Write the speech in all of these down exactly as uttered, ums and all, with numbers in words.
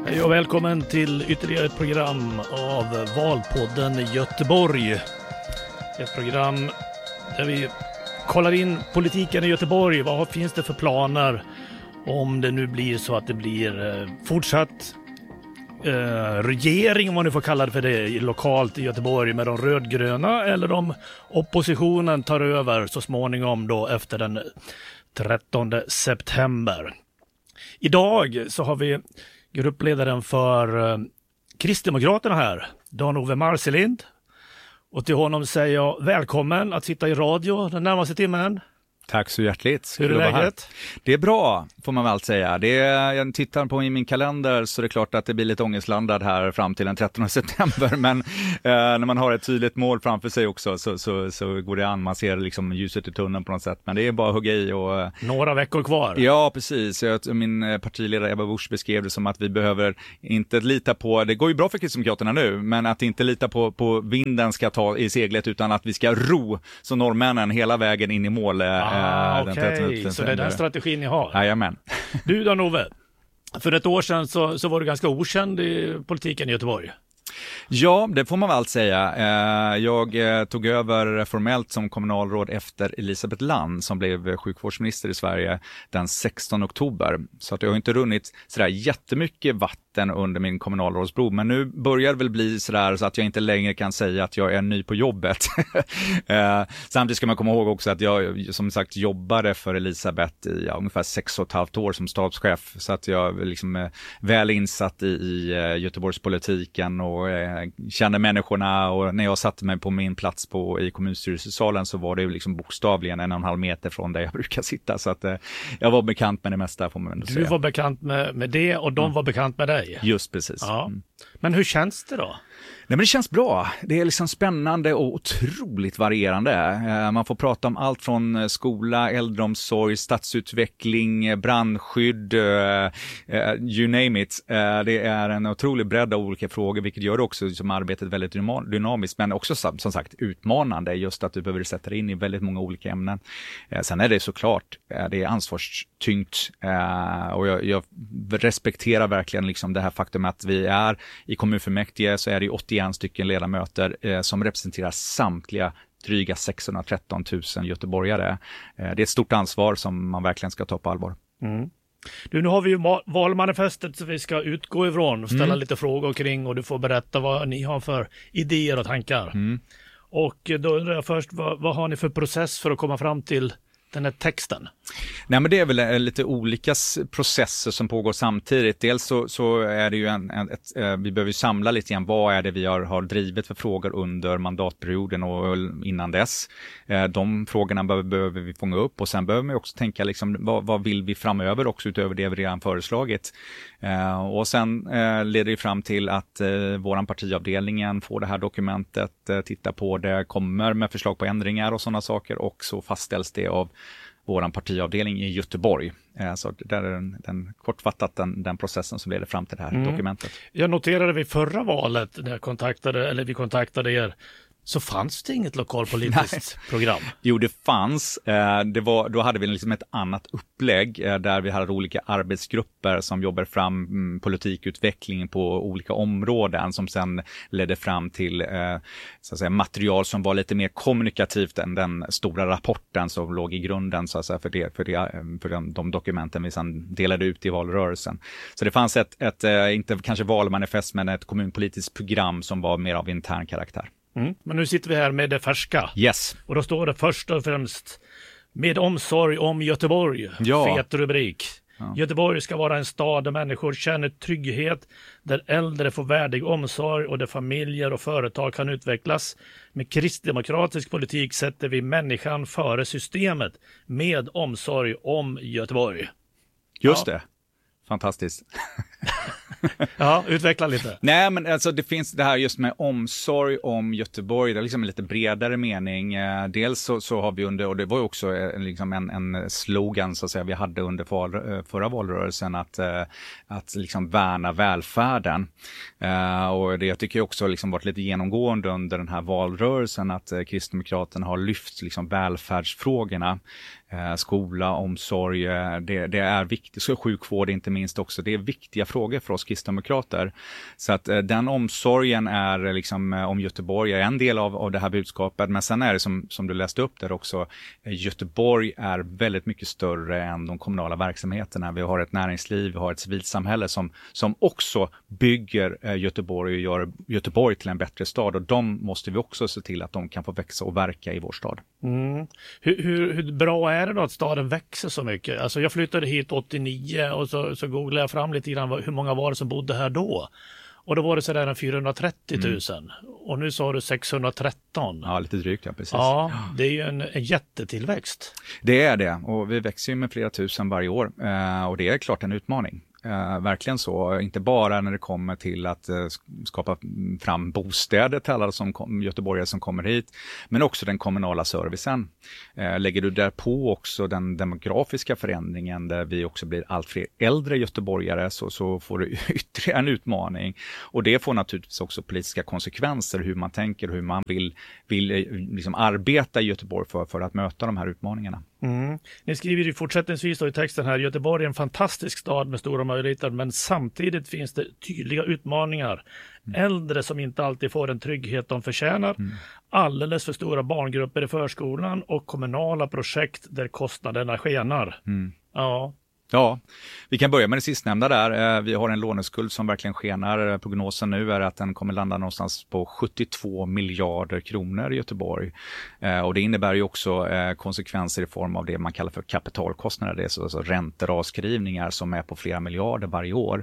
Hej och välkommen till ytterligare ett program av Valpodden Göteborg. Ett program där vi kollar in politiken i Göteborg. Vad finns det för planer om det nu blir så att det blir eh, fortsatt eh, regering, om man nu får kalla det för det, lokalt i Göteborg med de rödgröna, eller om oppositionen tar över så småningom då efter den trettonde september. Idag så har vi gruppledaren för eh, Kristdemokraterna här, Dan-Ove Marcelind. Och till honom säger jag välkommen att sitta i radio den närmaste timmen. Tack så hjärtligt. Hur är läget? Det är bra, får man väl säga. Det är, jag tittar på i min kalender så det är klart att det blir lite ångestlandad här fram till den trettonde september. Men eh, när man har ett tydligt mål framför sig också så, så, så går det an. Man ser liksom ljuset i tunneln på något sätt. Men det är bara att hugga i. Och, några veckor kvar. Ja, precis. Jag, min partiledare Ebba Busch beskrev det som att vi behöver inte lita på, det går ju bra för Kristdemokraterna nu, men att inte lita på, på vinden ska ta i seglet utan att vi ska ro som norrmännen hela vägen in i mål. Ah, okej, okay. Så det är den strategin ni har. Jajamän. Du då, Nove, för ett år sedan så, så var du ganska okänd i politiken i Göteborg. Ja, det får man väl säga. Jag tog över formellt som kommunalråd efter Elisabeth Land som blev sjukvårdsminister i Sverige den sextonde oktober. Så att jag har inte runnit sådär jättemycket vatten under min kommunalrådsbro. Men nu börjar det väl bli sådär så att jag inte längre kan säga att jag är ny på jobbet. Samtidigt ska man komma ihåg också att jag som sagt jobbade för Elisabeth i ja, ungefär sex och ett halvt år som stabschef. Så att jag liksom är väl insatt i, i Göteborgspolitiken och eh, kände människorna, och när jag satte mig på min plats på, i kommunstyrelsesalen så var det ju liksom bokstavligen en och en halv meter från där jag brukar sitta, så att eh, jag var bekant med det mesta, får man ändå säga. Du var bekant med, med det och de mm. var bekant med dig. Just precis. Ja. Mm. Men hur känns det då? Nej, men det känns bra. Det är liksom spännande och otroligt varierande. Eh, man får prata om allt från skola, äldreomsorg, stadsutveckling, brandskydd, eh, you name it. Eh, det är en otrolig bredd av olika frågor, vilket gör också som arbetet väldigt dynamiskt, men också som sagt utmanande, just att du behöver sätta dig in i väldigt många olika ämnen. Eh, sen är det såklart, eh, det är ansvarstyngt eh, och jag, jag respekterar verkligen liksom det här faktum att vi är i kommunfullmäktige, så är det åttioen stycken ledamöter eh, som representerar samtliga dryga sexhundratretton tusen göteborgare. Eh, det är ett stort ansvar som man verkligen ska ta på allvar. Mm. Du, nu har vi ju valmanifestet som vi ska utgå ifrån och ställa mm. lite frågor kring, och du får berätta vad ni har för idéer och tankar. Mm. Och då undrar jag först, vad, vad har ni för process för att komma fram till den här texten? Nej, men det är väl lite olika processer som pågår samtidigt. Dels så, så är det ju en, en ett, eh, vi behöver samla lite grann vad är det vi har, har drivit för frågor under mandatperioden och innan dess. Eh, de frågorna behöver, behöver vi fånga upp, och sen behöver vi också tänka liksom, vad, vad vill vi framöver också utöver det vi redan föreslagit. Eh, och sen eh, leder det fram till att eh, våran partiavdelningen får det här dokumentet, eh, tittar på det, kommer med förslag på ändringar och sådana saker, och så fastställs det av våran partiavdelning i Göteborg. Så där är den, den kortfattat den, den processen som leder fram till det här mm. dokumentet. Jag noterade vid förra valet när jag kontaktade, eller vi kontaktade er, så fanns det inget lokalpolitiskt Nej. program. Jo, det fanns. Det var, då hade vi liksom ett annat upplägg där vi hade olika arbetsgrupper som jobbar fram politikutveckling på olika områden, som sen ledde fram till så att säga, material som var lite mer kommunikativt än den stora rapporten som låg i grunden så att säga, för, det, för, det, för de, de dokumenten vi sedan delade ut i valrörelsen. Så det fanns ett, ett inte kanske valmanifest, men ett kommunpolitiskt program som var mer av intern karaktär. Mm. Men nu sitter vi här med det färska. Yes. Och då står det först och främst med omsorg om Göteborg. Ja. Fet rubrik. Ja. Göteborg ska vara en stad där människor känner trygghet, där äldre får värdig omsorg och där familjer och företag kan utvecklas. Med kristdemokratisk politik sätter vi människan före systemet med omsorg om Göteborg. Just ja. det. Fantastiskt. Ja, utveckla lite. Nej, men alltså det finns det här just med omsorg om Göteborg. Det är liksom en lite bredare mening. Dels så, så har vi under, och det var ju också liksom en, en slogan så att säga vi hade under för, förra valrörelsen, att, att liksom värna välfärden. Och det jag tycker också liksom varit lite genomgående under den här valrörelsen, att Kristdemokraterna har lyft liksom välfärdsfrågorna. eh, skola, omsorg, eh, det, det är viktigt, så sjukvård inte minst också, det är viktiga frågor för oss kristdemokrater. Så att eh, den omsorgen är liksom, eh, om Göteborg är en del av, av det här budskapet, men sen är det som, som du läste upp där också, eh, Göteborg är väldigt mycket större än de kommunala verksamheterna. Vi har ett näringsliv, vi har ett civilsamhälle som, som också bygger eh, Göteborg och gör Göteborg till en bättre stad, och de måste vi också se till att de kan få växa och verka i vår stad. Mm. Hur, hur, hur bra är det då att staden växer så mycket? Alltså jag flyttade hit åttionio och så, så googlade jag fram lite grann hur många var det som bodde här då. Och då var det sådär en fyrahundratrettio tusen. Mm. Och nu sa du sexhundratretton. Ja, lite drygt, ja, precis. Ja, det är ju en, en jättetillväxt. Det är det, och vi växer ju med flera tusen varje år. Eh, och det är klart en utmaning. Uh, verkligen så, inte bara när det kommer till att uh, skapa fram bostäder till alla som kom, göteborgare som kommer hit, men också den kommunala servicen. Uh, lägger du där på också den demografiska förändringen där vi också blir allt fler äldre göteborgare, så, så får du ytterligare en utmaning. Och det får naturligtvis också politiska konsekvenser, hur man tänker, hur man vill, vill liksom arbeta i Göteborg för, för att möta de här utmaningarna. Mm. Ni skriver ju fortsättningsvis då i texten här: Göteborg är en fantastisk stad med stora möjligheter, men samtidigt finns det tydliga utmaningar. Mm. Äldre som inte alltid får den trygghet de förtjänar, mm. alldeles för stora barngrupper i förskolan och kommunala projekt där kostnaderna skenar. Mm. Ja. Ja, vi kan börja med det sistnämnda där. Vi har en låneskuld som verkligen skenar. Prognosen nu är att den kommer landa någonstans på sjuttiotvå miljarder kronor i Göteborg. Och det innebär ju också konsekvenser i form av det man kallar för kapitalkostnader. Det är alltså räntor och avskrivningar som är på flera miljarder varje år.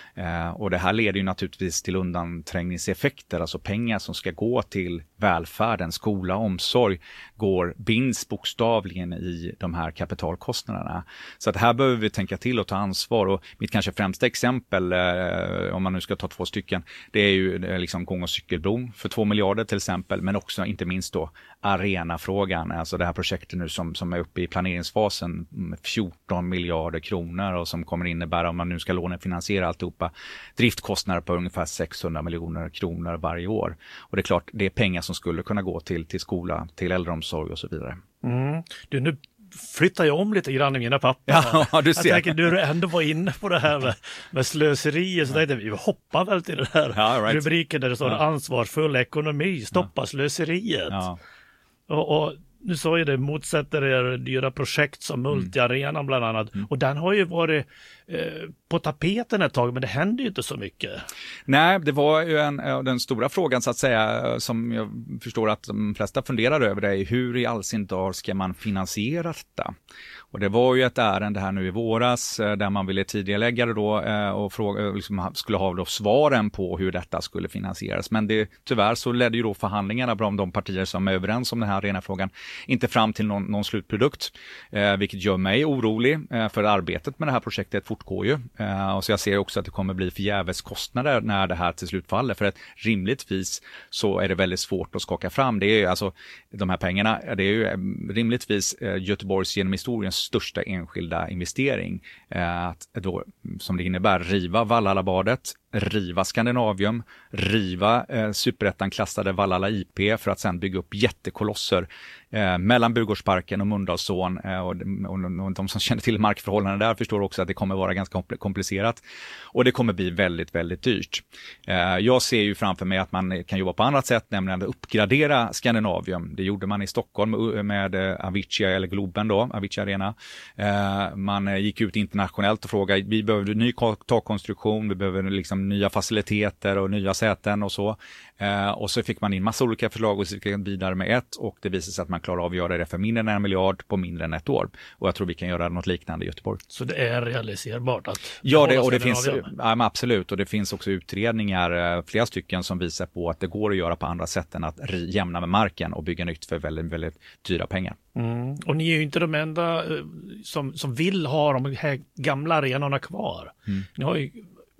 Och det här leder ju naturligtvis till undanträngningseffekter, alltså pengar som ska gå till välfärden, skola, omsorg, går binds bokstavligen i de här kapitalkostnaderna. Så att här behöver vi tänka till och ta ansvar, och mitt kanske främsta exempel, eh, om man nu ska ta två stycken, det är ju det är liksom gång- och cykelbron för två miljarder till exempel, men också inte minst då arenafrågan, alltså det här projektet nu som, som är uppe i planeringsfasen med fjorton miljarder kronor och som kommer innebära, om man nu ska lånefinansiera alltihopa, driftkostnader på ungefär sexhundra miljoner kronor varje år. Och det är klart, det är pengar som skulle kunna gå till, till skola, till äldreomsorg och så vidare. Mm. Du, nu flyttar jag om lite grann i mina papper. Ja, du ser. Jag tänker, du ändå var inne på det här med, med slöseri, så tänkte vi hoppar väl till den här ja, right. rubriken där det står ja. ansvarsfull ekonomi, stoppa ja. slöseriet. Ja. Och, och nu så är det motsätter er dyra projekt som Multiarenan bland annat. Mm. Och den har ju varit eh, på tapeten ett tag, men det händer ju inte så mycket. Nej, det var ju en, den stora frågan så att säga, som jag förstår att de flesta funderar över, det är hur i all sin dag ska man finansiera detta? Och det var ju ett ärende här nu i våras där man ville tidigarelägga det då och fråga, liksom, skulle ha då svaren på hur detta skulle finansieras. Men det, tyvärr så ledde ju då förhandlingarna bland de partier som är överens om den här arenafrågan inte fram till någon, någon slutprodukt, eh, vilket gör mig orolig, eh, för arbetet med det här projektet fortgår ju. Eh, och så jag ser också att det kommer bli förgäves kostnader när det här till slut faller, för att rimligtvis så är det väldigt svårt att skaka fram. Det är ju alltså, de här pengarna, det är ju rimligtvis eh, Göteborgs genom historiens största enskilda investering, eh, att då, som det innebär, riva Vallhallabadet, riva Skandinavium, riva eh, superettan klassade Vallhalla I P för att sedan bygga upp jättekolosser eh, mellan Burgårdsparken och Mölndalsån, eh, och, och, och de som känner till markförhållandena där förstår också att det kommer vara ganska komplicerat och det kommer bli väldigt, väldigt dyrt. Eh, jag ser ju framför mig att man kan jobba på annat sätt, nämligen att uppgradera Skandinavium. Det gjorde man i Stockholm med, med Avicii eller Globen då, Avicii Arena. Eh, man gick ut internationellt och frågade, vi behöver ny takkonstruktion, vi behöver liksom nya faciliteter och nya säten och så. Eh, och så fick man in massa olika förslag och så fick man vidare med ett, och det visade sig att man klarar av att göra det för mindre än en miljard på mindre än ett år. Och jag tror vi kan göra något liknande i Göteborg. Så det är realiserbart att... Ja, det, och det finns, ja, absolut. Och det finns också utredningar, flera stycken, som visar på att det går att göra på andra sätt än att jämna med marken och bygga nytt för väldigt, väldigt dyra pengar. Mm. Och ni är ju inte de enda som, som vill ha de här gamla arenorna kvar. Mm. Ni har ju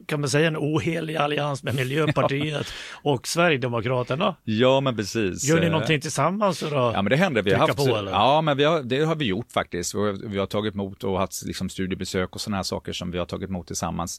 kan man säga en ohelig allians med Miljöpartiet och Sverigedemokraterna. Ja, men precis. Gör ni någonting tillsammans då? Ja, men det händer. Vi har haft, på, eller? ja, men vi har, det har vi gjort faktiskt. Vi har tagit emot och haft liksom studiebesök och sådana här saker som vi har tagit emot tillsammans.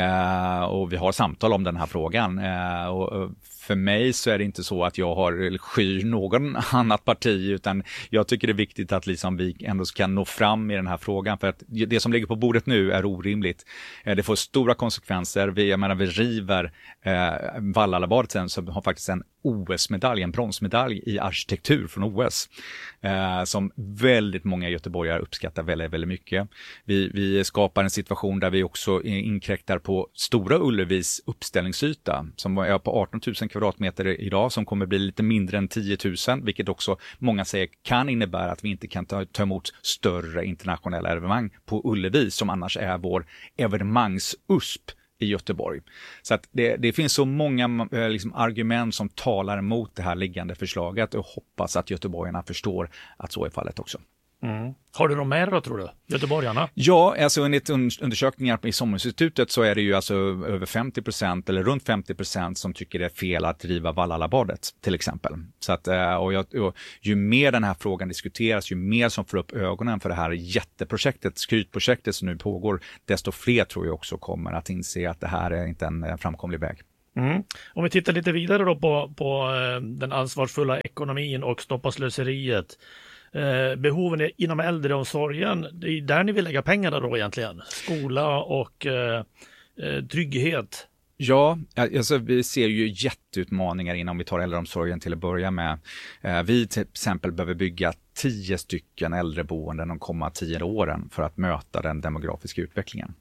Eh, och vi har samtal om den här frågan. Eh, och för mig så är det inte så att jag har skyr någon annat parti, utan jag tycker det är viktigt att liksom vi ändå kan nå fram i den här frågan, för att det som ligger på bordet nu är orimligt. Eh, det får stora konsekvenser. Vi, jag menar, vi river eh, Vallalabadet sen, som har faktiskt en O S-medalj, en bronsmedalj i arkitektur från O S, eh, som väldigt många göteborgare uppskattar väldigt, väldigt mycket. Vi, vi skapar en situation där vi också inkräktar på Stora Ullevis uppställningsyta, som är på arton tusen kvadratmeter idag, som kommer bli lite mindre än tio tusen, vilket också många säger kan innebära att vi inte kan ta, ta emot större internationella evenemang på Ullevi, som annars är vår evenemangs-U S P i Göteborg. Så att det, det finns så många eh, liksom, argument som talar emot det här liggande förslaget, och hoppas att göteborgarna förstår att så är fallet också. Mm. Har du någon mer då, tror du? Göteborgarna? Ja, alltså enligt undersökningar i Sommarinstitutet så är det ju alltså över femtio procent eller runt femtio procent som tycker det är fel att driva Vallalabadet till exempel. Så att, och, jag, och ju mer den här frågan diskuteras, ju mer som får upp ögonen för det här jätteprojektet, skrytprojektet som nu pågår, desto fler tror jag också kommer att inse att det här är inte en framkomlig väg. Mm. Om vi tittar lite vidare då på, på den ansvarsfulla ekonomin och stoppa slöseriet. Eh, behoven inom äldreomsorgen, det är där ni vill lägga pengarna då egentligen. Skola och eh, eh, trygghet. Ja, alltså vi ser ju jätteutmaningar inom vi tar äldreomsorgen till att börja med. Eh, vi till exempel behöver bygga tio stycken äldreboenden de kommande tio åren för att möta den demografiska utvecklingen.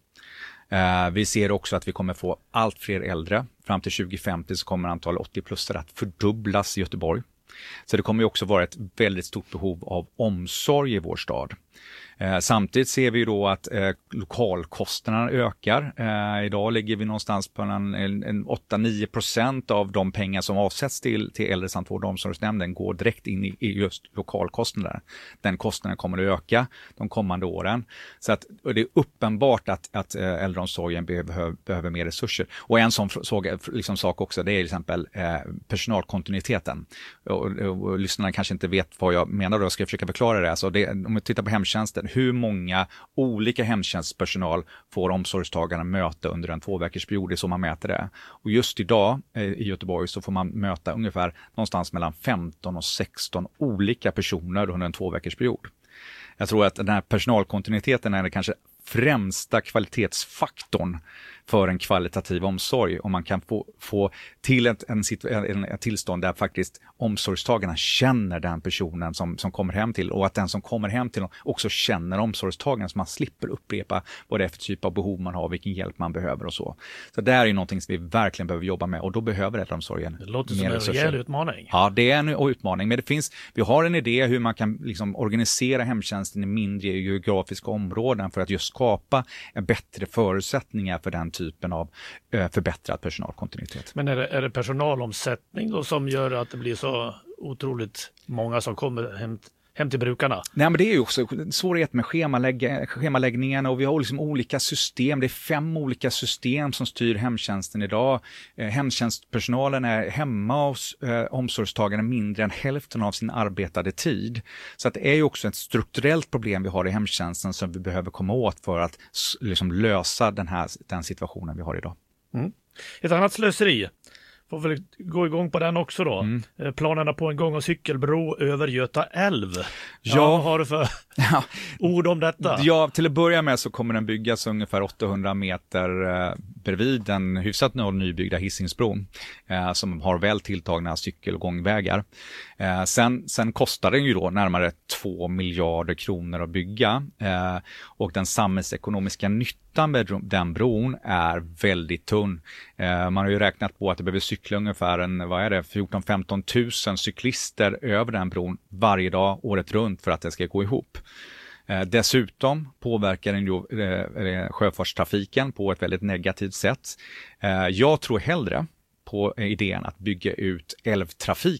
Eh, vi ser också att vi kommer få allt fler äldre. Fram till tjugo femtio så kommer antalet åttio-plussare att fördubblas i Göteborg. Så det kommer ju också vara ett väldigt stort behov av omsorg i vår stad. Eh, samtidigt ser vi då att eh, lokalkostnaderna ökar. Eh, idag ligger vi någonstans på en, en, en åtta till nio procent av de pengar som avsätts till, till äldre samt vård- och omsorgsnämnden går direkt in i, i just lokalkostnader. Den kostnaden kommer att öka de kommande åren. Så att, och det är uppenbart att, att eh, äldreomsorgen behöver, behöver mer resurser. Och en sån såg, liksom, sak också, det är till exempel eh, personalkontinuiteten. Och, och, och lyssnarna kanske inte vet vad jag menar då, jag ska försöka förklara det. Alltså det. Om vi tittar på hemtjänsten, hur många olika hemtjänstpersonal får omsorgstagarna möta under en tvåveckorsperiod, det är så man mäter det. Och just idag eh, i Göteborg så får man möta ungefär någonstans mellan femton och sexton olika personer under en tvåveckorsperiod. Jag tror att den här personalkontinuiteten är det kanske främsta kvalitetsfaktorn för en kvalitativ omsorg, om man kan få, få till ett, en, en, ett tillstånd där faktiskt omsorgstagarna känner den personen som, som kommer hem till, och att den som kommer hem till dem också känner omsorgstagaren, så man slipper upprepa vad det är för typ av behov man har, vilken hjälp man behöver och så. Så det här är ju någonting som vi verkligen behöver jobba med, och då behöver äldreomsorgen det låter som en rejäl utmaning. Ja, det är en utmaning, men det finns, vi har en idé hur man kan liksom organisera hemtjänsten i mindre geografiska områden för att just skapa bättre förutsättningar för den typen av eh, förbättrad personalkontinuitet. Men är det, är det personalomsättning då som gör att det blir så otroligt många som kommer hem, hem till brukarna? Nej, men det är ju också svårighet med schemalägg, schemaläggningen, och vi har liksom olika system. Det är fem olika system som styr hemtjänsten idag. Eh, hemtjänstpersonalen är hemma hos eh, omsorgstagarna mindre än hälften av sin arbetade tid. Så att det är ju också ett strukturellt problem vi har i hemtjänsten som vi behöver komma åt för att liksom lösa den här den situationen vi har idag. Mm. Ett annat slöseri. Får väl gå igång på den också då. Mm. Planerna på en gång- och cykelbro över Göta älv. Ja, ja. Vad har du för ja. ord om detta? Ja, till att börja med så kommer den byggas ungefär åttahundra meter eh, bredvid den hyfsat nybyggda Hisingsbron eh, som har väl tilltagna cykel- och gångvägar. Eh, sen, sen kostar den ju då närmare två miljarder kronor att bygga, eh, och den samhällsekonomiska nyttan med den bron är väldigt tunn. Eh, man har ju räknat på att det behöver cykla ungefär en, vad är det, fjorton till femton tusen cyklister över den bron varje dag året runt för att det ska gå ihop. Eh, dessutom påverkar den ju eh, sjöfartstrafiken på ett väldigt negativt sätt. Eh, jag tror hellre på idén att bygga ut älvtrafiken.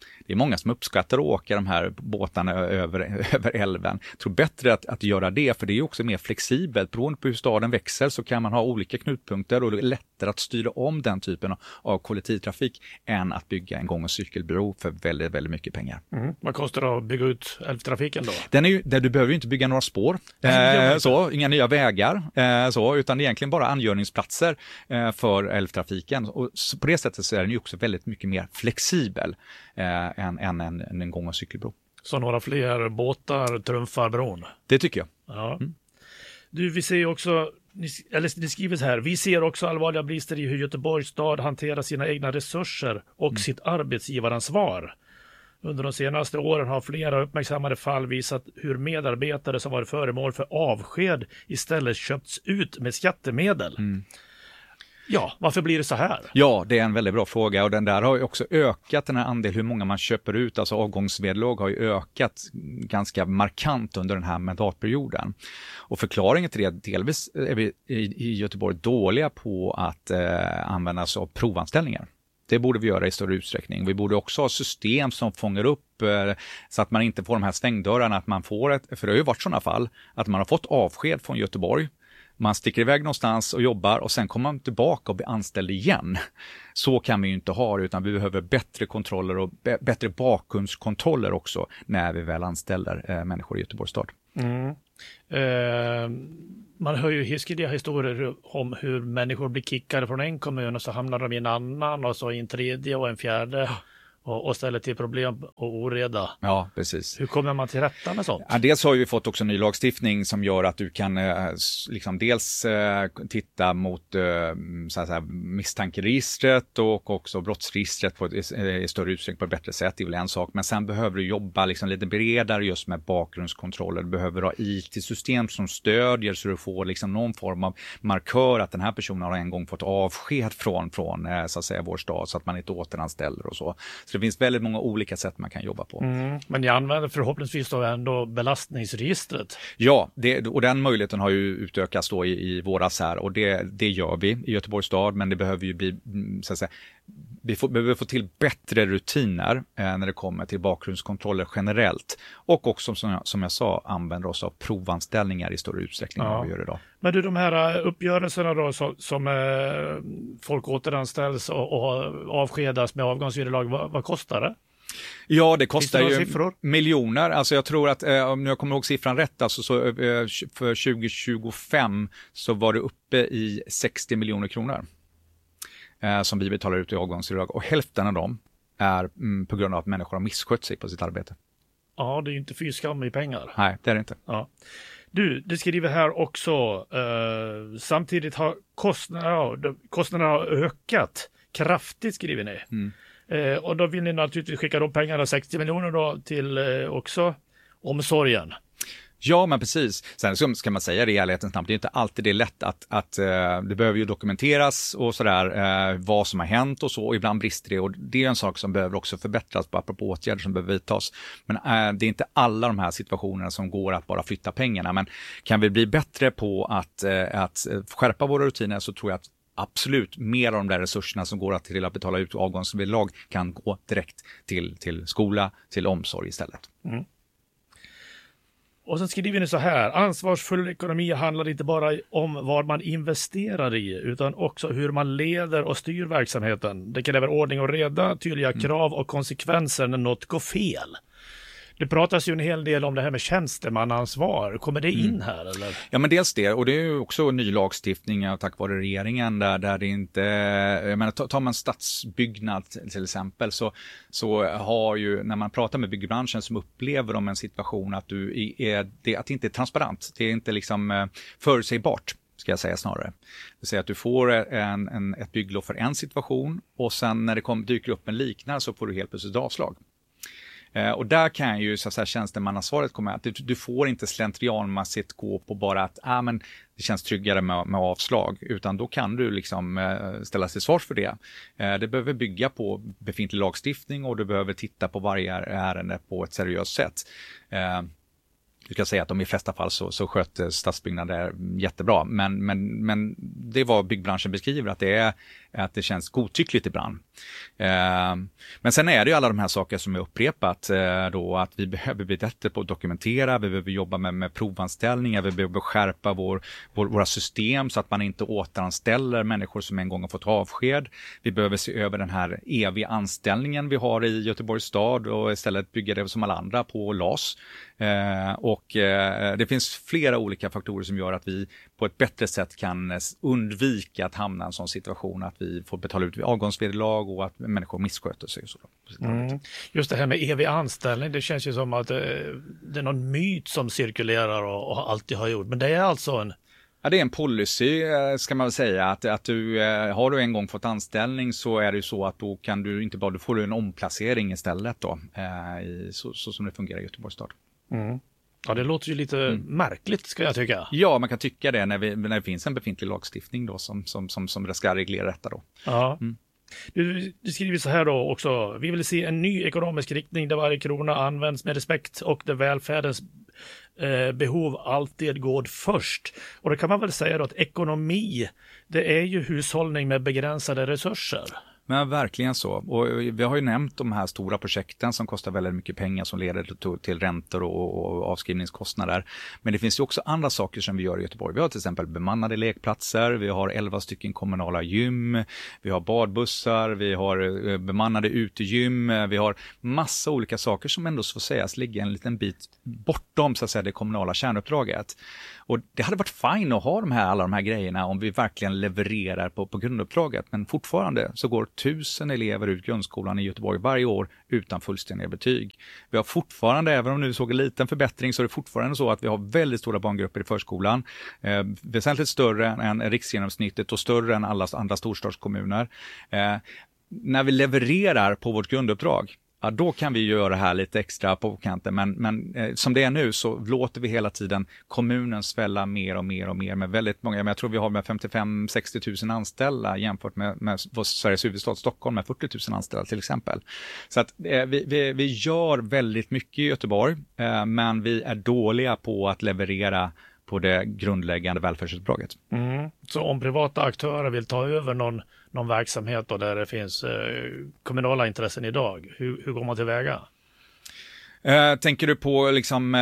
Det är många som uppskattar att åka de här båtarna över, över älven. Jag tror bättre att, att göra det, för det är också mer flexibelt. Beroende på hur staden växer så kan man ha olika knutpunkter och det är lättare att styra om den typen av, av kollektivtrafik än att bygga en gång- och cykelbro för väldigt, väldigt mycket pengar. Mm. Vad kostar det att bygga ut älvtrafiken då? Den är ju, där du behöver ju inte bygga några spår, eh, så, inga nya vägar, eh, så, utan egentligen bara angörningsplatser eh, för älvtrafiken. Och så på det sättet så är den ju också väldigt mycket mer flexibel eh, än, än en, en gång- och cykelbro. Så några fler båtar trumfar bron? Det tycker jag. Ja. Mm. Du, vi ser också, eller det skrivs här, vi ser också allvarliga brister i hur Göteborgs stad hanterar sina egna resurser och mm. sitt arbetsgivaransvar. Under de senaste åren har flera uppmärksammade fall visat hur medarbetare som varit föremål för avsked istället köpts ut med skattemedel. Mm. Ja, varför blir det så här? Ja, det är en väldigt bra fråga och den där har ju också ökat, den här andel hur många man köper ut, alltså avgångsvederlag har ju ökat ganska markant under den här mandatperioden. Och förklaringen till det, delvis är vi i, i Göteborg dåliga på att eh, använda sig av provanställningar. Det borde vi göra i större utsträckning. Vi borde också ha system som fångar upp eh, så att man inte får de här stängdörrarna, att man får ett, för det har ju varit sådana fall, att man har fått avsked från Göteborg. Man sticker iväg någonstans och jobbar och sen kommer man tillbaka och blir anställd igen. Så kan vi ju inte ha det, utan vi behöver bättre kontroller och b- bättre bakgrundskontroller också när vi väl anställer eh, människor i Göteborgs stad. Mm. Eh, man hör ju hiskeliga historier om hur människor blir kickade från en kommun och så hamnar de i en annan och så i en tredje och en fjärde. Och, och ställer till problem och oreda. Ja, precis. Hur kommer man till rätta med sånt? Ja, dels har vi fått också ny lagstiftning som gör att du kan eh, liksom dels eh, titta mot eh, så att säga, misstankeregistret och också brottsregistret på ett, i, i större utsträckning på ett bättre sätt. Det är väl en sak. Men sen behöver du jobba liksom lite bredare just med bakgrundskontroller. Du behöver ha I T-system som stödjer så du får liksom någon form av markör att den här personen har en gång fått avsked från, från eh, så att säga, vår stad så att man inte återanställer och så. Så det finns väldigt många olika sätt man kan jobba på. Mm, men ni använder förhoppningsvis då ändå belastningsregistret? Ja, det, och den möjligheten har ju utökats då i, i våras här och det, det gör vi i Göteborgs stad, men det behöver ju bli, så att säga, vi får, behöver få till bättre rutiner eh, när det kommer till bakgrundskontroller generellt och också som jag, som jag sa använder oss av provanställningar i större utsträckning ja. än vi gör idag. Men du, de här uppgörelserna då som, som eh, folk återanställs och, och avskedas med avgångsvederlag, vad, vad kostar det? Ja, det kostar det ju siffror? miljoner. Alltså jag tror att, eh, om jag kommer ihåg siffran rätt, alltså så, eh, för tjugo tjugofem så var det uppe i sextio miljoner kronor eh, som vi betalar ut i avgångsvederlag. Och hälften av dem är mm, på grund av att människor har misskött sig på sitt arbete. Ja, det är ju inte fy skam i pengar. Nej, det är det inte. Ja. Du, det skriver här också, eh, samtidigt har kostnaderna, ja, kostnaderna har ökat kraftigt, skriver ni. Mm. Eh, och då vill ni naturligtvis skicka de pengarna, sextio miljoner då, till eh, också omsorgen. Ja, men precis. Sen ska man säga det i ärlighetens namn, det är inte alltid det är lätt att, att uh, det behöver ju dokumenteras och sådär, uh, vad som har hänt och så, och ibland brister det, och det är en sak som behöver också förbättras på apropå åtgärder som behöver vidtas. Men uh, det är inte alla de här situationerna som går att bara flytta pengarna, men kan vi bli bättre på att, uh, att skärpa våra rutiner, så tror jag att absolut mer av de där resurserna som går att till att betala ut avgångsvederlag kan gå direkt till, till skola, till omsorg istället. Mm. Och sen skriver ni så här: ansvarsfull ekonomi handlar inte bara om vad man investerar i, utan också hur man leder och styr verksamheten. Det kräver ordning och reda, tydliga mm. krav och konsekvenser när något går fel. Det pratas ju en hel del om det här med tjänstemannaansvar. Kommer det in mm. här eller? Ja, men dels det, och det är ju också ny lagstiftning tack vare regeringen där, där det inte, jag menar, tar man stadsbyggnad till exempel, så, så har ju, när man pratar med byggbranschen som upplever de en situation att du är, det, att det inte är transparent, det är inte liksom förutsägbart, ska jag säga snarare. Det vill säga att du får en, en, ett bygglov för en situation och sen när det kommer, dyker upp en liknande så får du helt plötsligt avslag. Eh, och där kan ju så att säga tjänstemannaansvaret komma, att du, du får inte slentrianmässigt gå på bara att ah, men det känns tryggare med, med avslag, utan då kan du liksom eh, ställa till svars för det. Eh, det behöver bygga på befintlig lagstiftning och du behöver titta på varje ärende på ett seriöst sätt. Eh, Du kan säga att de i flesta fall så, så sköter stadsbyggnader jättebra. Men, men, men det är vad byggbranschen beskriver, att det, är, att det känns godtyckligt ibland. Eh, men sen är det ju alla de här saker som är upprepat. Eh, då, att vi behöver bli bättre på att dokumentera, vi behöver jobba med, med provanställningar, vi behöver skärpa vår, vår, våra system så att man inte återanställer människor som en gång har fått avsked. Vi behöver se över den här eviga anställningen vi har i Göteborgs stad och istället bygga det som alla andra på L A S. Eh, och eh, det finns flera olika faktorer som gör att vi på ett bättre sätt kan undvika att hamna i en sån situation att vi får betala ut avgångsvederlag och att människor missköter sig. Och så. Mm. Just det här med evig anställning, det känns ju som att eh, det är någon myt som cirkulerar och, och alltid har gjort, men det är alltså en Ja, det är en policy ska man väl säga, att, att du, har du en gång fått anställning så är det ju så att då kan du inte bara, du får en omplacering istället då, eh, i, så, så som det fungerar i Göteborgs stad. Mm. Ja, det låter ju lite mm. märkligt ska jag tycka. Ja, man kan tycka det när, vi, när det finns en befintlig lagstiftning då som, som, som, som ska reglera detta då. Ja. Mm. Du, du skriver så här då också, vi vill se en ny ekonomisk riktning där varje krona används med respekt och där välfärdens eh, behov alltid går först. Och det kan man väl säga då att ekonomi, det är ju hushållning med begränsade resurser. Men verkligen så. Och vi har ju nämnt de här stora projekten som kostar väldigt mycket pengar som leder till räntor och, och avskrivningskostnader. Men det finns ju också andra saker som vi gör i Göteborg. Vi har till exempel bemannade lekplatser, vi har elva stycken kommunala gym, vi har badbussar, vi har bemannade utegym, vi har massa olika saker som ändå får sägas ligga en liten bit bortom så att säga det kommunala kärnuppdraget. Och det hade varit fint att ha de här, alla de här grejerna om vi verkligen levererar på, på grunduppdraget. Men fortfarande så går tusen elever ut grundskolan i Göteborg varje år utan fullständiga betyg. Vi har fortfarande, även om nu såg en liten förbättring, så är det fortfarande så att vi har väldigt stora barngrupper i förskolan. Eh, väsentligt större än riksgenomsnittet och större än alla andra storstadskommuner. Eh, när vi levererar på vårt grunduppdrag, ja, då kan vi göra det här lite extra på kanten, men, men eh, som det är nu så låter vi hela tiden kommunen svälla mer och mer och mer med väldigt många, men jag tror vi har med femtiofem till sextio tusen anställda jämfört med, med Sveriges huvudstad Stockholm med fyrtio tusen anställda till exempel. Så att eh, vi, vi, vi gör väldigt mycket i Göteborg, eh, men vi är dåliga på att leverera på det grundläggande välfärdsuppdraget. Mm. Så om privata aktörer vill ta över någon, någon verksamhet då där det finns eh, kommunala intressen idag, hur, hur går man tillväga? Uh, tänker du på liksom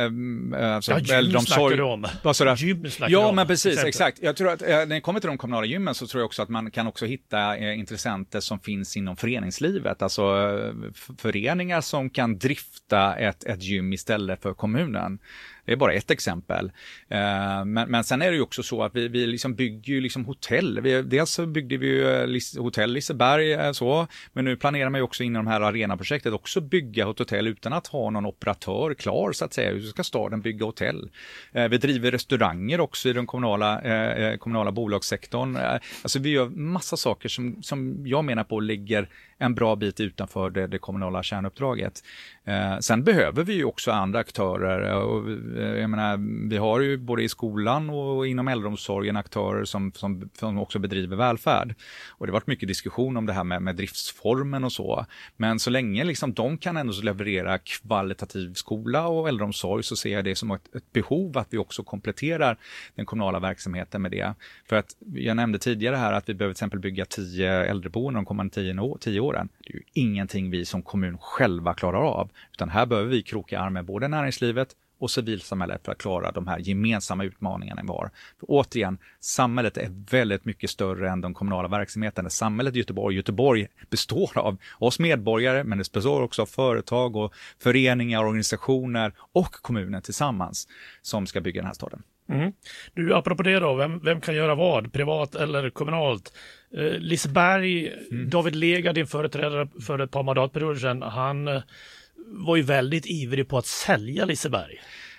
uh, alltså, ja, gym snackar du om. Gym snackar ja, om, men precis, exakt. Jag tror att uh, när det kommer till de kommunala gymmen så tror jag också att man kan också hitta uh, intressenter som finns inom föreningslivet. Alltså uh, föreningar som kan drifta ett, ett gym istället för kommunen. Det är bara ett exempel. Uh, men, men sen är det ju också så att vi, vi liksom bygger ju liksom hotell. Vi, dels så byggde vi ju uh, hotell Liseberg uh, så, men nu planerar man ju också inom de här arenaprojektet också bygga ett hotell utan att ha någon operatör klar så att säga. Hur ska staden bygga hotell? Uh, vi driver restauranger också i den kommunala, uh, kommunala bolagssektorn. Uh, alltså vi gör massa saker som, som jag menar på ligger en bra bit utanför det, det kommunala kärnuppdraget. Eh, sen behöver vi ju också andra aktörer. Och, eh, jag menar, vi har ju både i skolan och inom äldreomsorgen aktörer som, som, som också bedriver välfärd. Och det har varit mycket diskussion om det här med, med driftsformen och så. Men så länge liksom, de kan ändå leverera kvalitativ skola och äldreomsorg så ser jag det som ett, ett behov att vi också kompletterar den kommunala verksamheten med det. För att jag nämnde tidigare här att vi behöver till exempel bygga tio äldreboenden de kommande tio, år, tio år. Det är ju ingenting vi som kommun själva klarar av, utan här behöver vi kroka arm med både näringslivet och civilsamhället för att klara de här gemensamma utmaningarna vi har. För återigen, samhället är väldigt mycket större än de kommunala verksamheterna. Samhället i Göteborg, Göteborg består av oss medborgare, men det består också av företag och föreningar, organisationer och kommunen tillsammans som ska bygga den här staden. Mm. Du, apropå det då, vem, vem kan göra vad? Privat eller kommunalt? Eh, Liseberg, mm. David Lega, din företrädare för ett par mandatperioder sedan, han eh, var ju väldigt ivrig på att sälja Liseberg.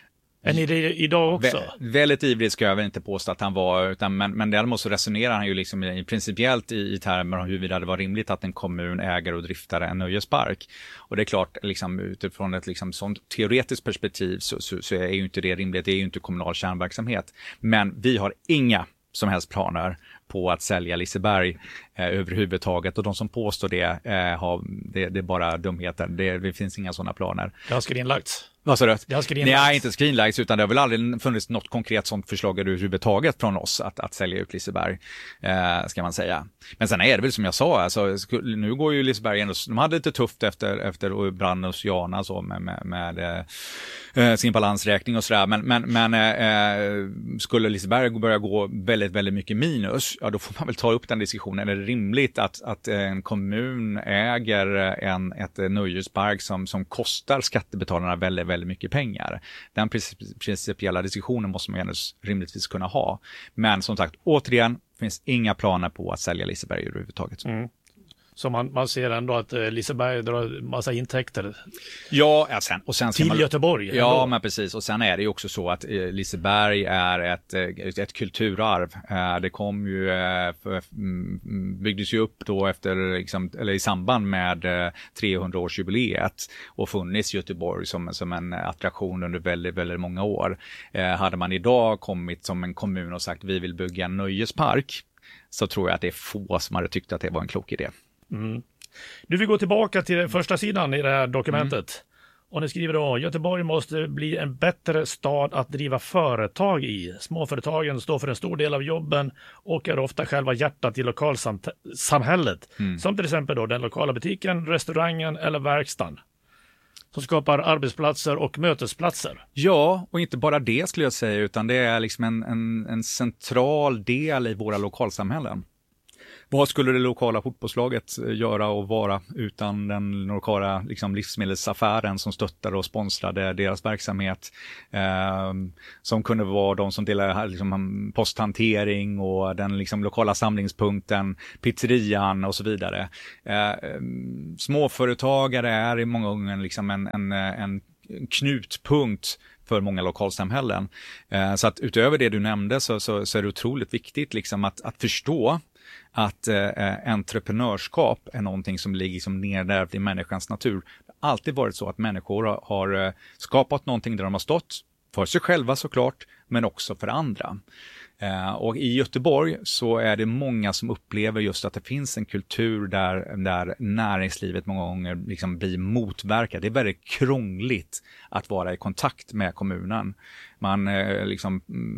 Är ni det idag också? Vä- väldigt ivrig ska jag väl inte påstå att han var, utan, men, men däremot så resonerar han ju liksom i, principiellt i, i termer om huruvida det var rimligt att en kommun äger och driftar en nöjespark. Och det är klart, liksom, utifrån ett liksom, sånt teoretiskt perspektiv så, så, så är ju inte det rimligt, det är ju inte kommunal kärnverksamhet. Men vi har inga som helst planer på att sälja Liseberg eh, överhuvudtaget, och de som påstår det, eh, har, det, det är bara dumheter, det, det finns inga sådana planer. Det har skrinlagts. Vad sa du? Det har skrinlagts. Nej, inte skrinlagts, utan det har väl aldrig funnits något konkret sånt förslag överhuvudtaget från oss att, att sälja ut Liseberg, eh, ska man säga. Men sen är det väl som jag sa, alltså, nu går ju Liseberg ändå, de hade lite tufft efter, efter branden hos Jana så med, med, med eh, sin balansräkning och sådär, men, men, men eh, skulle Liseberg börja gå väldigt, väldigt mycket minus, ja då får man väl ta upp den diskussionen. Är det rimligt att, att en kommun äger en, ett nöjespark som, som kostar skattebetalarna väldigt, väldigt mycket pengar? Den principiella diskussionen måste man ju rimligtvis kunna ha. Men som sagt, återigen, finns inga planer på att sälja Liseberg överhuvudtaget. Mm. Så man, man ser ändå att eh, Liseberg drar massa intäkter. Ja, ja sen, och sen till man, Göteborg. Ja, ändå. Men precis. Och sen är det ju också så att eh, Liseberg är ett, ett, ett kulturarv. Eh, det kom ju, eh, för, mm, byggdes ju upp då efter, liksom, eller i samband med eh, trehundraårsjubileet och funnits i Göteborg som, som en attraktion under väldigt, väldigt många år. Eh, hade man idag kommit som en kommun och sagt vi vill bygga en nöjespark, så tror jag att det är få som hade tyckt att det var en klok idé. Mm. Du vill gå tillbaka till första sidan i det här dokumentet. Mm. Och ni skriver då, Göteborg måste bli en bättre stad att driva företag i. Småföretagen står för en stor del av jobben och är ofta själva hjärtat i lokalsamhället. Mm. Som till exempel då den lokala butiken, restaurangen eller verkstaden. Som skapar arbetsplatser och mötesplatser. Ja, och inte bara det skulle jag säga, utan det är liksom en, en, en central del i våra lokalsamhällen. Vad skulle det lokala fotbollslaget göra och vara utan den lokala liksom, livsmedelsaffären som stöttade och sponsrade deras verksamhet? Eh, som kunde vara de som delade liksom, posthantering och den liksom, lokala samlingspunkten, pizzerian och så vidare. Eh, småföretagare är i många gånger liksom en, en, en knutpunkt för många lokalsamhällen. Eh, så att utöver det du nämnde så, så, så är det otroligt viktigt liksom, att, att förstå att eh, entreprenörskap är någonting som ligger som nedärvt i människans natur. Det har alltid varit så att människor har, har eh, skapat någonting där de har stått för sig själva såklart, men också för andra. Eh, och i Göteborg så är det många som upplever just att det finns en kultur där, där näringslivet många gånger liksom blir motverkat. Det är väldigt krångligt att vara i kontakt med kommunen. Man eh, liksom,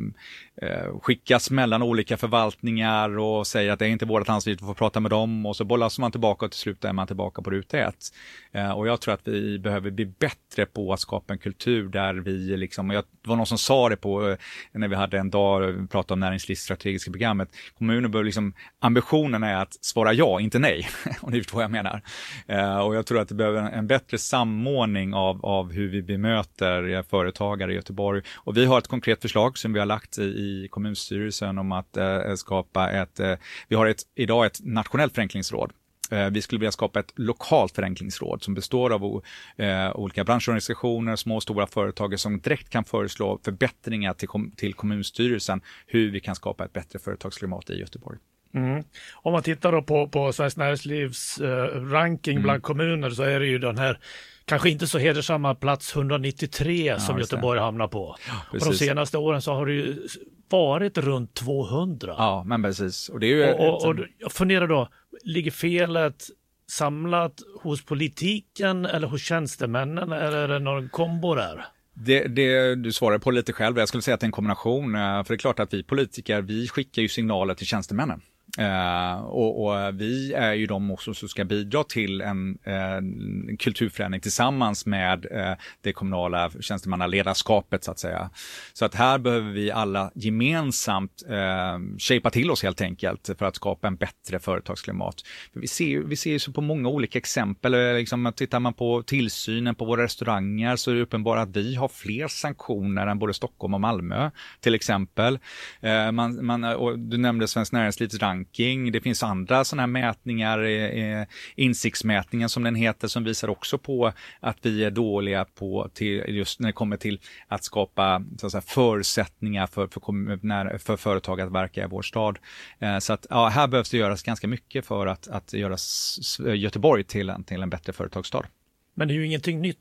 eh, skickas mellan olika förvaltningar och säger att det är inte vårt ansvar att få prata med dem, och så bollas man tillbaka och till slut är man tillbaka på ruta ett. Eh, och jag tror att vi behöver bli bättre på att skapa en kultur där vi liksom, jag, det var någon som sa det på eh, när vi hade en dag och pratade om näringslivsstrategiska programmet. Kommunen bör liksom, ambitionen är att svara ja, inte nej. Och det är vad jag menar. Eh, och jag tror att det behöver en, en bättre samordning av, av hur vi bemöter företagare i Göteborg. Och vi har ett konkret förslag som vi har lagt i, i kommunstyrelsen om att eh, skapa ett, eh, vi har ett, idag ett nationellt förenklingsråd. Eh, vi skulle vilja skapa ett lokalt förenklingsråd som består av eh, olika branschorganisationer, små och stora företag som direkt kan föreslå förbättringar till, kom, till kommunstyrelsen hur vi kan skapa ett bättre företagsklimat i Göteborg. Mm. Om man tittar då på, på Svenskt Näringslivs eh, ranking mm. bland kommuner, så är det ju den här kanske inte så hedersamma plats hundranittiotre ja, som Göteborg hamnar på. Ja, och de senaste åren så har det ju varit runt tvåhundra. Ja, men precis. Och, det är ju och, och, och jag funderar då, ligger felet samlat hos politiken eller hos tjänstemännen, eller är det någon kombo där? Det, det du svarar på lite själv. Jag skulle säga att det är en kombination. För det är klart att vi politiker, vi skickar ju signaler till tjänstemännen. Uh, och, och vi är ju de också som ska bidra till en uh, kulturförändring tillsammans med uh, det kommunala tjänstemannaledarskapet så att säga. Så att här behöver vi alla gemensamt uh, shapea till oss helt enkelt för att skapa en bättre företagsklimat. För vi ser ju vi ser ju så på många olika exempel. Liksom, tittar man på tillsynen på våra restauranger så är det uppenbart att vi har fler sanktioner än både Stockholm och Malmö till exempel. Uh, man, man, och du nämnde Svenskt Näringslivs ranking. Det finns andra sådana här mätningar, eh, insiktsmätningen som den heter, som visar också på att vi är dåliga på till, just när det kommer till att skapa så att säga, förutsättningar för, för, när, för företag att verka i vår stad. Eh, så att ja, här behövs det göras ganska mycket för att, att göra Göteborg till en, till en bättre företagsstad. Men det är ju ingenting nytt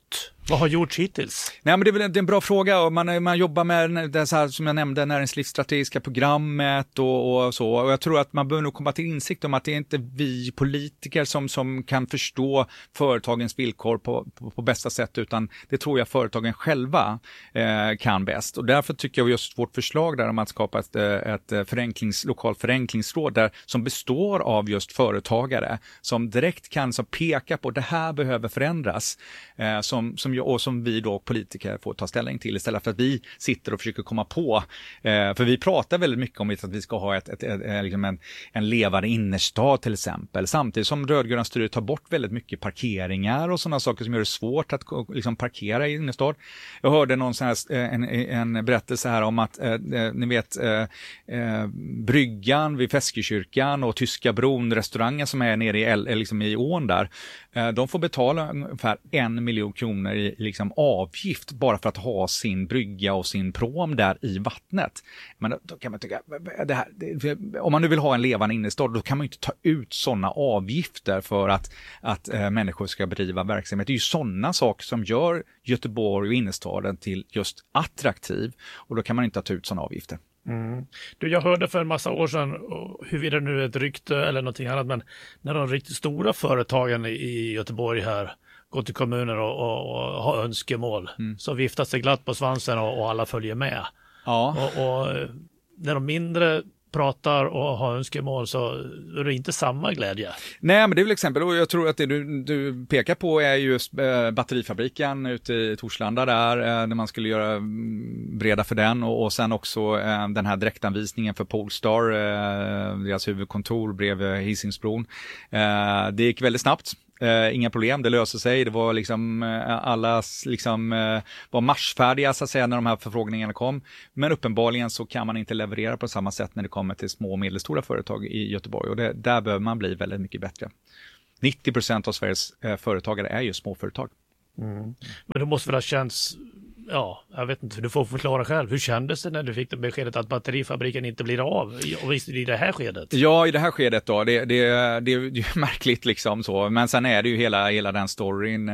Vad har gjorts hittills? Nej, men det är väl en, det är en bra fråga. Man, man jobbar med det så här, som jag nämnde, näringslivsstrategiska programmet och, och så. Och jag tror att man behöver nog komma till insikt om att det är inte vi politiker som, som kan förstå företagens villkor på, på, på bästa sätt, utan det tror jag företagen själva eh, kan bäst. Och därför tycker jag just vårt förslag där om att skapa ett, ett förenklings, lokalt förenklingsråd där, som består av just företagare som direkt kan så peka på att det här behöver förändras, eh, som, som och som vi då politiker får ta ställning till istället för att vi sitter och försöker komma på. Eh, för vi pratar väldigt mycket om att vi ska ha ett, ett, ett, ett, liksom en, en levande innerstad till exempel. Samtidigt som rödgröna styret tar bort väldigt mycket parkeringar och sådana saker som gör det svårt att liksom, parkera i innerstad. Jag hörde någon sån här, en, en berättelse här om att eh, ni vet eh, eh, bryggan vid Feskekyrkan och Tyska bron, restaurangen som är nere i, liksom i ån där, eh, de får betala ungefär en miljon kronor i liksom avgift bara för att ha sin brygga och sin prom där i vattnet. Men då, då kan man tycka, det här, det, om man nu vill ha en levande innerstad, då kan man ju inte ta ut sådana avgifter för att, att äh, människor ska bedriva verksamhet. Det är ju sådana saker som gör Göteborg och innerstaden till just attraktiv, och då kan man inte ta ut sådana avgifter. Mm. Du, jag hörde för en massa år sedan, huruvida det nu är ett rykte eller någonting annat, men när de riktigt stora företagen i Göteborg här går till kommuner och, och, och har önskemål, mm. så viftas det glatt på svansen och, och alla följer med. Ja. Och, och när de mindre pratar och har önskemål så är det inte samma glädje. Nej, men det är väl exempel, och jag tror att det du, du pekar på är just äh, batterifabriken ute i Torslanda där, äh, när man skulle göra breda för den, och, och sen också äh, den här direktanvisningen för Polestar, äh, deras huvudkontor bredvid Hisingsbron. Äh, det gick väldigt snabbt. Uh, inga problem, det löser sig. Det var liksom uh, alla liksom, uh, var marschfärdiga så att säga när de här förfrågningarna kom. Men uppenbarligen så kan man inte leverera på samma sätt när det kommer till små och medelstora företag i Göteborg. Och det, där behöver man bli väldigt mycket bättre. nittio procent av Sveriges uh, företagare är ju småföretag. Mm. Men det måste väl ha känts, ja, jag vet inte, du får förklara själv. Hur kändes det när du fick det beskedet att batterifabriken inte blir av? Och visst i det här skedet? Ja, i det här skedet då. Det, det, det är ju märkligt liksom så. Men sen är det ju hela, hela den storyn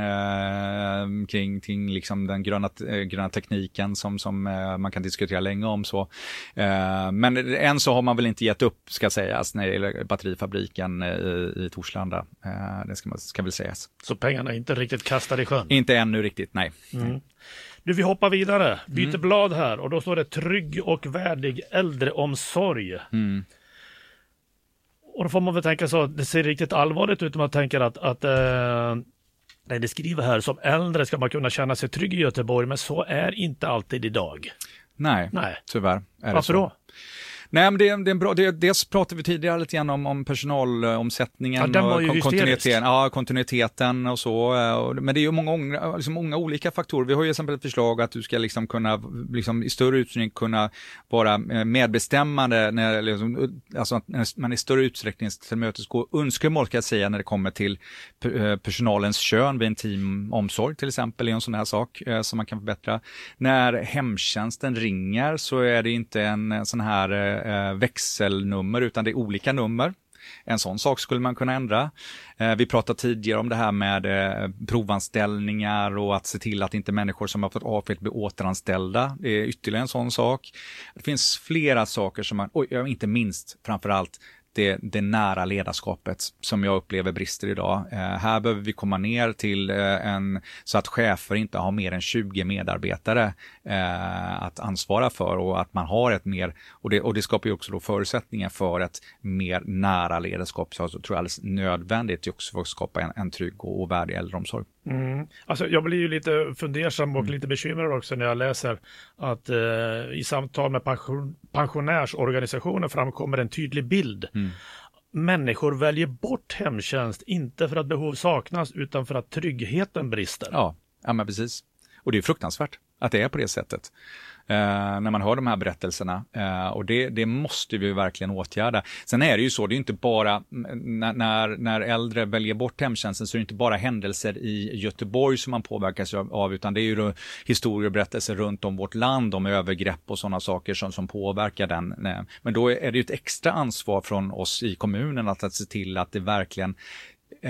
eh, kring, kring liksom den gröna, eh, gröna tekniken som, som eh, man kan diskutera länge om så. Eh, men än så har man väl inte gett upp, ska sägas, när det gäller batterifabriken i, i Torslanda. Eh, det ska, man, ska väl sägas. Så pengarna är inte riktigt kastade i sjön? Inte ännu riktigt, nej. Mm. Du, vi hoppar vidare. Byter mm. blad här och då står det trygg och värdig äldreomsorg. Mm. Och då får man väl tänka så, det ser riktigt allvarligt ut om man tänker att, att eh, nej, det skriver här, som äldre ska man kunna känna sig trygg i Göteborg, men så är inte alltid idag. Nej, nej. tyvärr är Varför det så. då? Nej, men det är, det är en bra, det, dels pratade vi tidigare lite grann om, om personalomsättningen, ja, den var ju och kontinuiteten, ja, kontinuiteten och så. Och, men det är ju många, liksom många olika faktorer. Vi har ju exempel ett förslag att du ska liksom kunna liksom, i större utsträckning kunna vara medbestämmande, när, liksom, alltså att man i större utsträckning tillmötesgår önskemål, ska jag säga, när det kommer till personalens kön vid en teamomsorg till exempel, är en sån här sak eh, som man kan förbättra. När hemtjänsten ringer så är det inte en sån här växelnummer, utan det är olika nummer. En sån sak skulle man kunna ändra. Vi pratade tidigare om det här med provanställningar och att se till att inte människor som har fått avsked blir återanställda. Det är ytterligare en sån sak. Det finns flera saker som man, och inte minst framförallt Det, det nära ledarskapet som jag upplever brister idag. Eh, här behöver vi komma ner till eh, en, så att chefer inte har mer än tjugo medarbetare eh, att ansvara för, och att man har ett mer, och det, och det skapar ju också då förutsättningar för ett mer nära ledarskap. Så jag tror det är alldeles nödvändigt också för att skapa en, en trygg och, och värdig äldreomsorg. Mm. Alltså, jag blir ju lite fundersam och mm. lite bekymrad också när jag läser att eh, i samtal med pension, pensionärsorganisationer framkommer en tydlig bild. Mm. Människor väljer bort hemtjänst, inte för att behov saknas utan för att tryggheten brister. Ja, ja men precis. Och det är fruktansvärt att det är på det sättet. Uh, när man hör de här berättelserna. Uh, och det, det måste vi verkligen åtgärda. Sen är det ju så, det är inte bara när, när, när äldre väljer bort hemtjänsten, så är det inte bara händelser i Göteborg som man påverkas av, utan det är ju då historier och berättelser runt om vårt land om övergrepp och sådana saker som, som påverkar den. Men då är det ju ett extra ansvar från oss i kommunen att, att se till att det verkligen uh,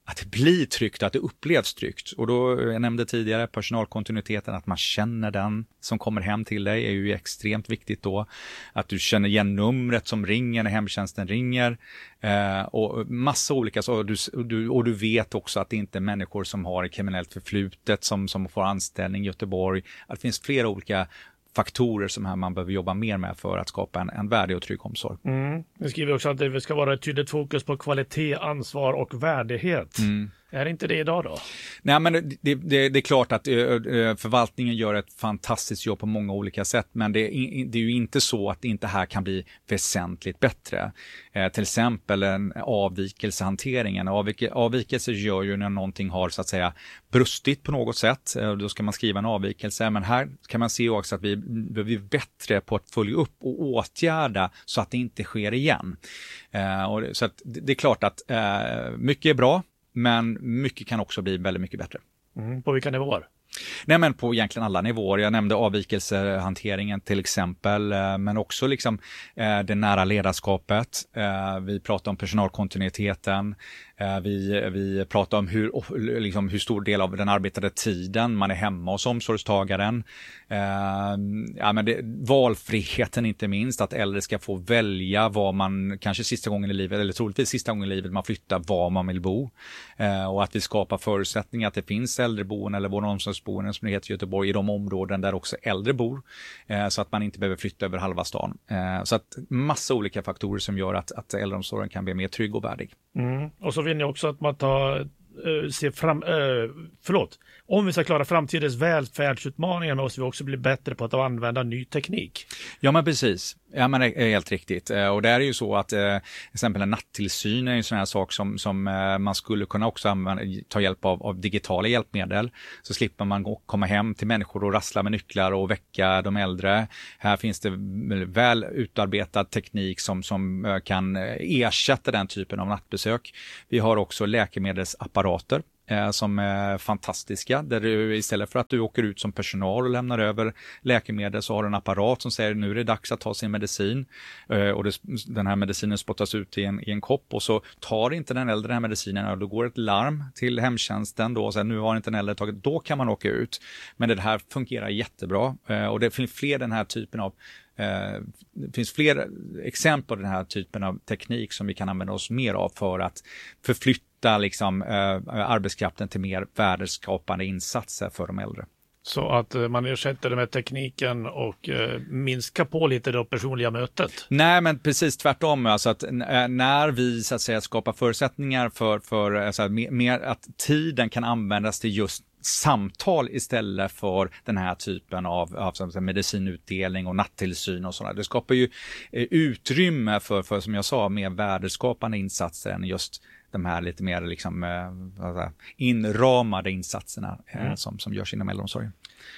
att det blir tryggt, att det upplevs tryggt. Och då, jag nämnde tidigare personalkontinuiteten, att man känner den som kommer hem till dig är ju extremt viktigt då. Att du känner igen numret som ringer när hemtjänsten ringer. Eh, och massa olika, så, och, du, och, du, och du vet också att det inte är människor som har ett kriminellt förflutet som, som får anställning i Göteborg. Att det finns flera olika faktorer som här man behöver jobba mer med för att skapa en, en värdig och trygg omsorg. Mm. Vi skriver också att det ska vara ett tydligt fokus på kvalitet, ansvar och värdighet. Mm. Är det inte det idag då? Nej, men det, det, det är klart att uh, förvaltningen gör ett fantastiskt jobb på många olika sätt, men det är, det är ju inte så att det inte här kan bli väsentligt bättre. Uh, till exempel en avvikelsehanteringen. Avvik- avvikelse gör ju när någonting har så att säga brustit på något sätt. Uh, då ska man skriva en avvikelse, men här kan man se också att vi blir bättre på att följa upp och åtgärda så att det inte sker igen. Uh, och det, så att det, det är klart att uh, mycket är bra, men mycket kan också bli väldigt mycket bättre. Mm, på vilka nivåer? Nej, men på egentligen alla nivåer. Jag nämnde avvikelsehanteringen till exempel, men också liksom eh, det nära ledarskapet. Eh, vi pratar om personalkontinuiteten. Eh, vi, vi pratar om hur, liksom, hur stor del av den arbetade tiden man är hemma hos omsorgstagaren. Eh, ja, men det, valfriheten inte minst, att äldre ska få välja vad man, kanske sista gången i livet, eller troligtvis sista gången i livet man flyttar, var man vill bo. Eh, och att vi skapar förutsättningar att det finns äldreboenden eller vår omsorgsboenden som det heter i Göteborg i de områden där också äldre bor. Eh, så att man inte behöver flytta över halva stan. Eh, så att massa olika faktorer som gör att, att äldreomsorgen kan bli mer trygg och värdig. Mm. Och så vill jag också att man tar, uh, ser fram, uh, förlåt, om vi ska klara framtidens välfärdsutmaningar måste vi också bli bättre på att använda ny teknik. Ja, men precis. Ja, men det är helt riktigt. Och det är ju så att eh, exempel en nattillsyn är en sån här sak som, som eh, man skulle kunna också använda, ta hjälp av, av digitala hjälpmedel. Så slipper man gå, komma hem till människor och rassla med nycklar och väcka de äldre. Här finns det väl utarbetad teknik som, som eh, kan ersätta den typen av nattbesök. Vi har också läkemedelsapparater som är fantastiska, där du istället för att du åker ut som personal och lämnar över läkemedel så har du en apparat som säger nu är det dags att ta sin medicin och det, den här medicinen spottas ut i en, i en kopp och så tar inte den äldre den här medicinen och då går ett larm till hemtjänsten då och säger nu har inte den äldre tagit, då kan man åka ut. Men det här fungerar jättebra och det finns fler den här typen av det finns fler exempel på den här typen av teknik som vi kan använda oss mer av för att förflytta liksom, eh, arbetskraften till mer värdeskapande insatser för de äldre. Så att eh, man ersätter det med tekniken och eh, minskar på lite det personliga mötet? Nej, men precis tvärtom. Alltså att, n- när vi så att säga, skapar förutsättningar för, för alltså, mer, mer att tiden kan användas till just samtal istället för den här typen av, av som, medicinutdelning och nattillsyn och sådär. Det skapar ju eh, utrymme för, för, som jag sa, mer värdeskapande insatser än just de här lite mer liksom, eh, inramade insatserna eh, mm. som, som görs inom äldreomsorgen.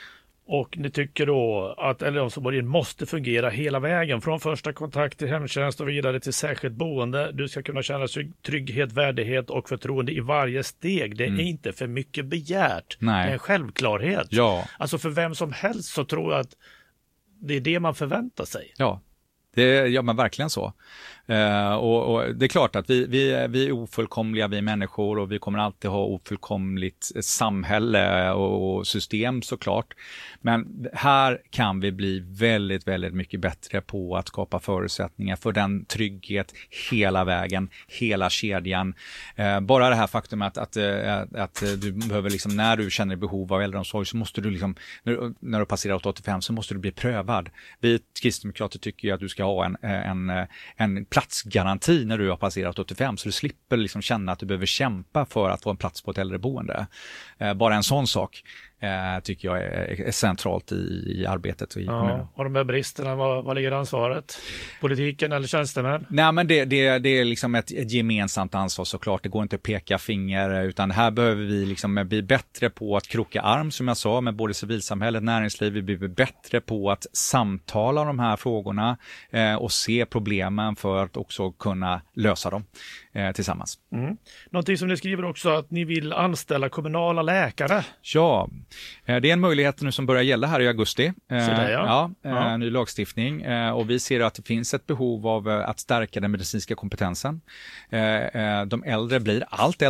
Och ni tycker då att äldreomsorgen måste fungera hela vägen från första kontakt till hemtjänst och vidare till särskilt boende. Du ska kunna känna trygghet, värdighet och förtroende i varje steg. Det är mm. inte för mycket begärt. Nej. Det är en självklarhet. Ja. Alltså för vem som helst så tror jag att det är det man förväntar sig. Ja. Det är ja, men verkligen så. Uh, och, och det är klart att vi, vi, vi är ofullkomliga, vi är människor och vi kommer alltid ha ofullkomligt samhälle och, och system såklart. Men här kan vi bli väldigt, väldigt mycket bättre på att skapa förutsättningar för den trygghet hela vägen, hela kedjan. Uh, bara det här faktum att, att, att, att du behöver liksom, när du känner behov av äldreomsorg så måste du liksom, när, när du passerar åttiofem så måste du bli prövad. Vi kristdemokrater tycker ju att du ska ha en, en, en platsgaranti när du har passerat åttiofem så du slipper liksom känna att du behöver kämpa för att få en plats på ett äldreboende. Eh, bara en sån sak eh, tycker jag är, är centralt i, i arbetet. Och i ja, och de här bristerna, vad, vad ligger ansvaret? Politiken eller tjänstemän? Nej, men det, det, det är liksom ett, ett gemensamt ansvar såklart. Det går inte att peka finger utan här behöver vi liksom bli bättre på att kroka arm som jag sa med både civilsamhället, näringsliv. Vi blir bättre på att samtala om de här frågorna eh, och se problemen för att också kunna lösa dem eh, tillsammans. Mm. Någonting som ni skriver också att ni vill anställa kommunala läkare. Ja, eh, det är en möjlighet nu som börjar gälla här i augusti. Eh, där, ja. Ja, eh, ja. Ny lagstiftning eh, och vi ser att det finns ett behov av eh, att stärka den medicinska kompetensen. Eh, eh, de äldre blir allt äldre.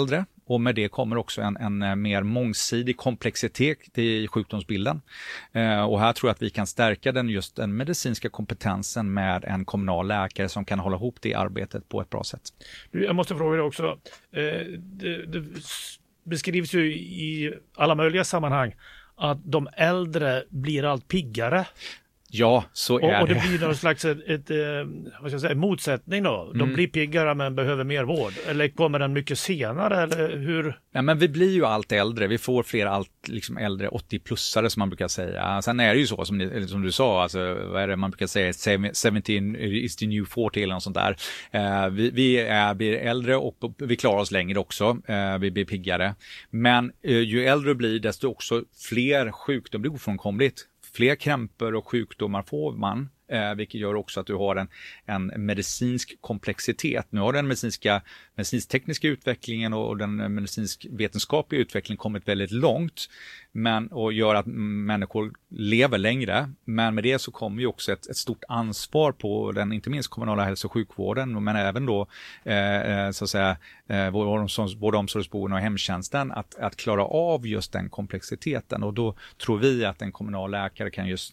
och med det kommer också en, en mer mångsidig komplexitet i sjukdomsbilden. Eh, och här tror jag att vi kan stärka den, just den medicinska kompetensen med en kommunal läkare som kan hålla ihop det arbetet på ett bra sätt. Jag måste fråga dig också, eh, det, det beskrivs ju i alla möjliga sammanhang att de äldre blir allt piggare. Ja, så är det. Och det blir någon slags ett, ett, vad ska jag säga, motsättning då. De mm. blir piggare men behöver mer vård. Eller kommer den mycket senare? Eller hur? Ja, men vi blir ju allt äldre. Vi får fler allt liksom äldre åttio-plussare som man brukar säga. Sen är det ju så som, ni, som du sa, alltså, vad är det man brukar säga? seventeen is the new forty eller något sånt där. Eh, vi vi är, blir äldre och vi klarar oss längre också. Eh, vi blir piggare. Men eh, ju äldre blir desto också fler sjukdomar blir ofrånkomligt. Fler krämpor och sjukdomar får man, eh, vilket gör också att du har en, en medicinsk komplexitet. Nu har den medicinska, medicinsk-tekniska utvecklingen och den medicinsk-vetenskapliga utvecklingen kommit väldigt långt, men, och gör att människor lever längre. Men med det så kommer ju också ett, ett stort ansvar på den, inte minst kommunala hälso- och sjukvården, men även då eh, så att säga eh, vård- och omsorgsboenden och hemtjänsten att, att klara av just den komplexiteten. Och då tror vi att en kommunal läkare kan just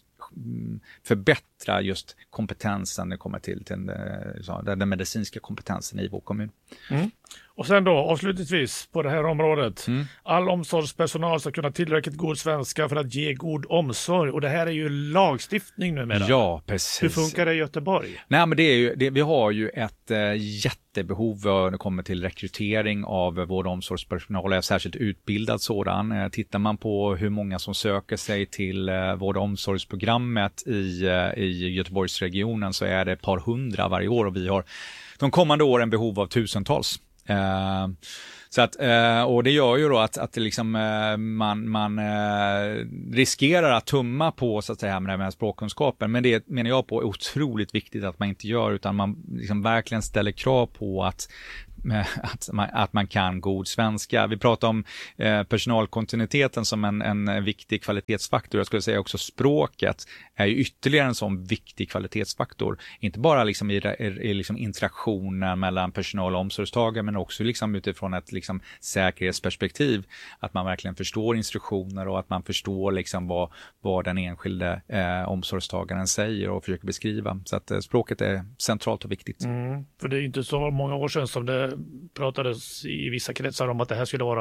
förbättra just kompetensen det kommer till, till den, den medicinska kompetensen i vår kommun. Mm. Och sen då avslutningsvis på det här området. Mm. All omsorgspersonal ska kunna tillräckligt god svenska för att ge god omsorg. Och det här är ju lagstiftning numera. Ja, precis. Hur funkar det i Göteborg? Nej, men det är ju, det, vi har ju ett äh, jättebehov när det kommer till rekrytering av vård- och omsorgspersonal. Jag är särskilt utbildad sådan. Äh, tittar man på hur många som söker sig till äh, vård- och omsorgsprogrammet i, äh, i Göteborgsregionen så är det ett par hundra varje år och vi har de kommande åren behov av tusentals. Uh, så att, uh, och det gör ju då att, att det liksom, uh, man, man uh, riskerar att tumma på så att säga, med, med språkkunskapen, men det menar jag på är otroligt viktigt att man inte gör, utan man liksom verkligen ställer krav på att Att man, att man kan god svenska. Vi pratar om eh, personalkontinuiteten som en, en viktig kvalitetsfaktor. Jag skulle säga också språket är ju ytterligare en sån viktig kvalitetsfaktor. Inte bara liksom i, i, i liksom interaktioner mellan personal och omsorgstagare, men också liksom utifrån ett liksom säkerhetsperspektiv. Att man verkligen förstår instruktioner och att man förstår liksom vad, vad den enskilde eh, omsorgstagaren säger och försöker beskriva. Så att eh, språket är centralt och viktigt. Mm, för det är inte så många år sedan som det pratades i vissa kretsar om att det här skulle vara